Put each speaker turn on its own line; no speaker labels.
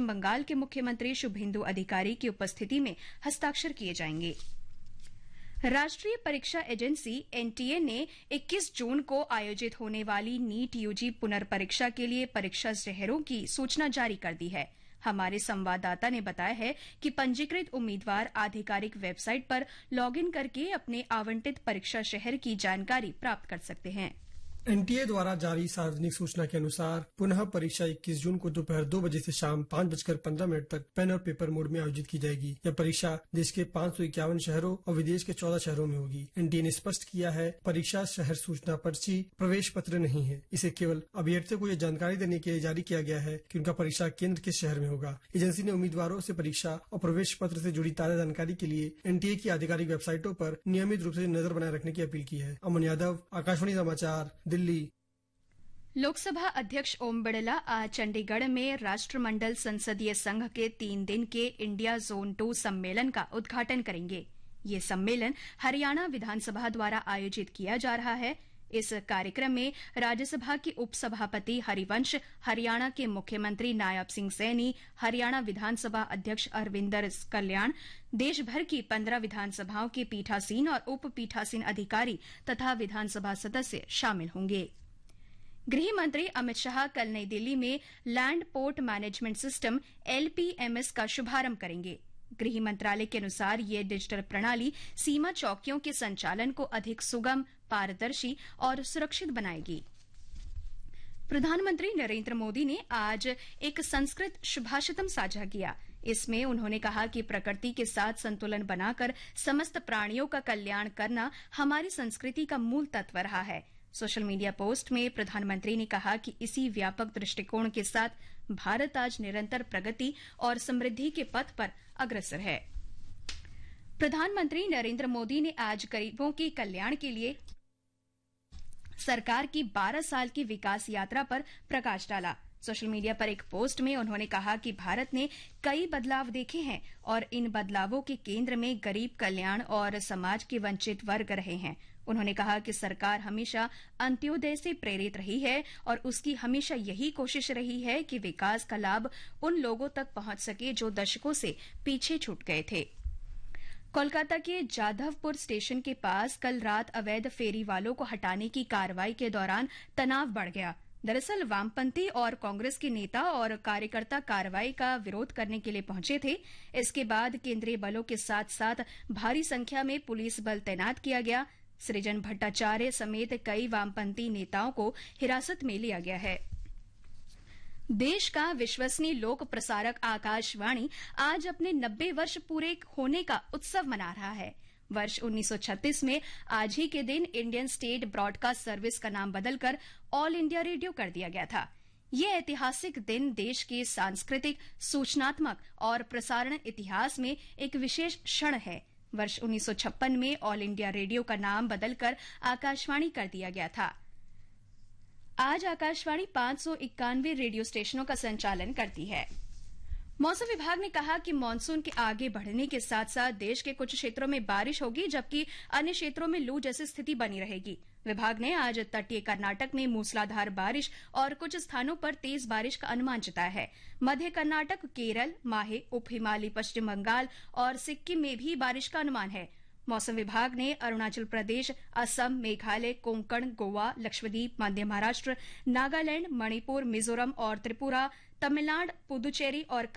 बंगाल के मुख्यमंत्री शुभेंदु अधिकारी की उपस्थिति में हस्ताक्षर किए जाएंगे। राष्ट्रीय परीक्षा एजेंसी एनटीए ने 21 जून को आयोजित होने वाली नीट यूजी पुनर्परीक्षा के लिए परीक्षा शहरों की सूचना जारी कर दी है। हमारे संवाददाता ने बताया है कि पंजीकृत उम्मीदवार आधिकारिक वेबसाइट पर लॉगिन करके अपने आवंटित परीक्षा शहर की जानकारी प्राप्त कर सकते हैं।
एनटीए द्वारा जारी सार्वजनिक सूचना के अनुसार पुनः परीक्षा 21 जून को दोपहर 2 बजे से शाम 5:15 तक पेन और पेपर मोड में आयोजित की जाएगी। यह परीक्षा देश के 551 शहरों और विदेश के 14 शहरों में होगी। एनटीए ने स्पष्ट किया है, परीक्षा शहर सूचना पर्ची प्रवेश पत्र नहीं है। इसे केवल अभ्यर्थियों को यह जानकारी देने के लिए जारी किया गया है कि उनका परीक्षा केंद्र किस शहर में होगा। एजेंसी ने उम्मीदवारों से परीक्षा और प्रवेश पत्र से जुड़ी ताजा जानकारी के लिए एनटीए की आधिकारिक वेबसाइटों पर नियमित रूप से नजर बनाए रखने की अपील की है। अमन यादव, आकाशवाणी समाचार, दिल्ली।
लोकसभा अध्यक्ष ओम बिड़ला आज चंडीगढ़ में राष्ट्रमंडल संसदीय संघ के 3 दिन के इंडिया जोन 2 सम्मेलन का उद्घाटन करेंगे। ये सम्मेलन हरियाणा विधानसभा द्वारा आयोजित किया जा रहा है। इस कार्यक्रम में राज्यसभा के उपसभापति हरिवंश, हरियाणा के मुख्यमंत्री नायब सिंह सैनी, हरियाणा विधानसभा अध्यक्ष अरविंदर कल्याण, देश भर की 15 विधानसभाओं के पीठासीन और उप पीठासीन अधिकारी तथा विधानसभा सदस्य शामिल होंगे। गृह मंत्री अमित शाह कल नई दिल्ली में लैंड पोर्ट मैनेजमेंट सिस्टम एलपीएमएस का शुभारंभ करेंगे। गृह मंत्रालय के अनुसार ये डिजिटल प्रणाली सीमा चौकियों के संचालन को अधिक सुगम, पारदर्शी और सुरक्षित बनाएगी। प्रधानमंत्री नरेंद्र मोदी ने आज एक संस्कृत सुभाषितम साझा किया। इसमें उन्होंने कहा कि प्रकृति के साथ संतुलन बनाकर समस्त प्राणियों का कल्याण करना हमारी संस्कृति का मूल तत्व रहा है। सोशल मीडिया पोस्ट में प्रधानमंत्री ने कहा कि इसी व्यापक दृष्टिकोण के साथ भारत आज निरंतर प्रगति और समृद्धि के पथ पर अग्रसर है। प्रधानमंत्री नरेंद्र मोदी ने आज गरीबों के कल्याण के लिए सरकार की 12 साल की विकास यात्रा पर प्रकाश डाला। सोशल मीडिया पर एक पोस्ट में उन्होंने कहा कि भारत ने कई बदलाव देखे हैं और इन बदलावों के केंद्र में गरीब कल्याण और समाज के वंचित वर्ग रहे हैं। उन्होंने कहा कि सरकार हमेशा अंत्योदय से प्रेरित रही है और उसकी हमेशा यही कोशिश रही है कि विकास का लाभ उन लोगों तक पहुंच सके जो दशकों से पीछे छूट गए थे। कोलकाता के जाधवपुर स्टेशन के पास कल रात अवैध फेरी वालों को हटाने की कार्रवाई के दौरान तनाव बढ़ गया। दरअसल वामपंथी और कांग्रेस के नेता और कार्यकर्ता कार्रवाई का विरोध करने के लिए पहुंचे थे। इसके बाद केंद्रीय बलों के साथ साथ भारी संख्या में पुलिस बल तैनात किया गया। सृजन भट्टाचार्य समेत कई वामपंथी नेताओं को हिरासत में लिया गया है। देश का विश्वसनीय लोक प्रसारक आकाशवाणी आज अपने 90 वर्ष पूरे होने का उत्सव मना रहा है। वर्ष 1936 में आज ही के दिन इंडियन स्टेट ब्रॉडकास्ट सर्विस का नाम बदलकर ऑल इंडिया रेडियो कर दिया गया था। ये ऐतिहासिक दिन देश के सांस्कृतिक, सूचनात्मक और प्रसारण इतिहास में एक विशेष क्षण है। वर्ष 1956 में ऑल इंडिया रेडियो का नाम बदलकर आकाशवाणी कर दिया गया था। आज आकाशवाणी 591 रेडियो स्टेशनों का संचालन करती है। मौसम विभाग ने कहा कि मानसून के आगे बढ़ने के साथ साथ देश के कुछ क्षेत्रों में बारिश होगी, जबकि अन्य क्षेत्रों में लू जैसी स्थिति बनी रहेगी। विभाग ने आज तटीय कर्नाटक में मूसलाधार बारिश और कुछ स्थानों पर तेज बारिश का अनुमान जताया है। मध्य कर्नाटक, केरल, माहे, उप हिमालयी पश्चिम बंगाल और सिक्किम में भी बारिश का अनुमान है। मौसम विभाग ने अरुणाचल प्रदेश, असम, मेघालय, कोंकण, गोवा, लक्षद्वीप, मध्य महाराष्ट्र, नागालैंड, मणिपुर, मिजोरम और त्रिपुरा, तमिलनाडु, पुदुचेरी और